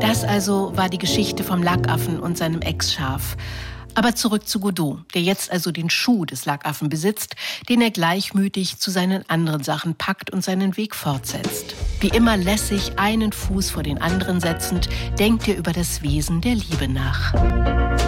Das also war die Geschichte vom Lackaffen und seinem Ex-Schaf. Aber zurück zu Godot, der jetzt also den Schuh des Lackaffen besitzt, den er gleichmütig zu seinen anderen Sachen packt und seinen Weg fortsetzt. Wie immer lässig einen Fuß vor den anderen setzend, denkt er über das Wesen der Liebe nach.